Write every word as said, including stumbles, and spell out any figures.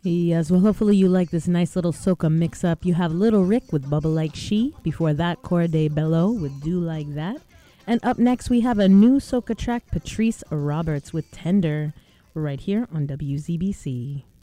Yes, well, hopefully you like this nice little soca mix up. You have Little Rick with Bubble Like She. Before that, Cora de Bello with Do Like That. And up next, we have a new soca track, Patrice Roberts with Tender, right here on W Z B C.